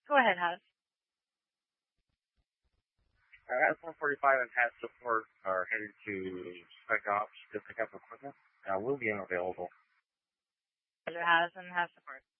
Go ahead, Haz. At 1:45 and past support are headed to Spec Ops to pick up equipment. We'll be unavailable. Roger, Haz and Haz support.